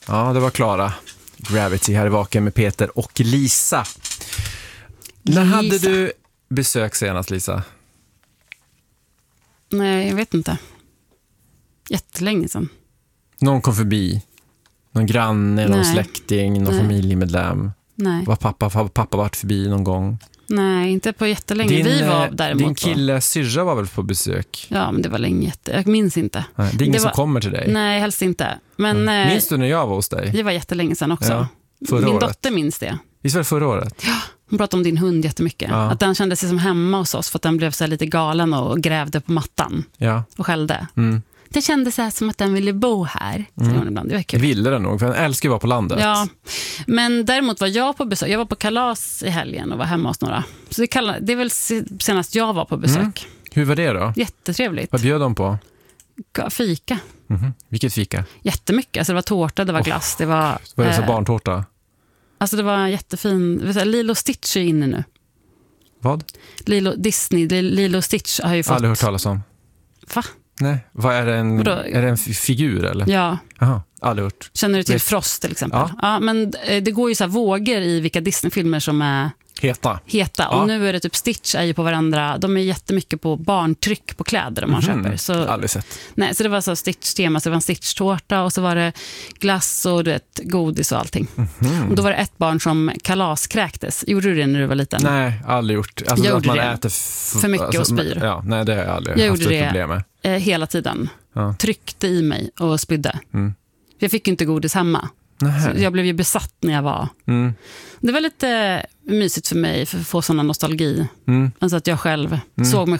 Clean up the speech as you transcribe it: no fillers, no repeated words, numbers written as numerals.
Ja, det var Klara. Gravity här i Vaken med Peter och Lisa. När hade du besök senast, Lisa? Nej, jag vet inte. Jättelänge sedan. Någon kom förbi? Någon granne, någon släkting, någon familjemedlem? Nej. Var pappa varit förbi någon gång? Nej, inte på jättelänge. Vi var däremot. Din kille syrra var väl på besök? Ja, men det var länge. Jag minns inte. Nej, det är ingen som kommer till dig? Nej, helst inte. Men, minns du när jag var hos dig? Det var jättelänge sedan också. Ja, Min dotter minns det. Visst var det förra året? Ja, hon pratade om din hund jättemycket. Ja. Att den kände sig som hemma hos oss för att den blev så här lite galen och grävde på mattan. Ja. Och skällde. Det kändes så här som att den ville bo här. Ibland. Det var kul. Ville den nog, för den älskar att vara på landet. Ja, men däremot var jag på besök. Jag var på kalas i helgen och var hemma hos några. Så det är väl senast jag var på besök. Hur var det då? Jättetrevligt. Vad bjöd de på? Fika. Vilket fika? Jättemycket. Alltså det var tårta, det var glass. Det var det så barntårta? Alltså det var jättefin. Lilo Stitch är inne nu. Vad? Lilo Stitch har ju fått... Aldrig hört talas om. Va? Nej, vad är det en figur eller? Ja. Jaha, aldrig hört. Känner du till Frost till exempel? Ja, men det går ju så här vågor i vilka Disney-filmer som är heta. Ja. Och nu är det typ Stitch är ju på varandra. De är jättemycket på barntryck på kläder man köper. Så, aldrig sett. Nej, så det var så Stitch-tema. Så det var en Stitch-tårta och så var det glass och godis och allting. Och då var det ett barn som kalaskräktes. Gjorde du det när du var liten? Nej, aldrig gjort. Alltså jag att man det. äter för mycket och spyr. Ja, nej, det har jag aldrig jag haft gjorde ett problem med. Hela tiden. Ja. Tryckte i mig och spydde. Jag fick ju inte godis hemma. Så jag blev ju besatt när jag var. Det var lite mysigt för mig för att få sån nostalgi. Alltså att jag själv såg mig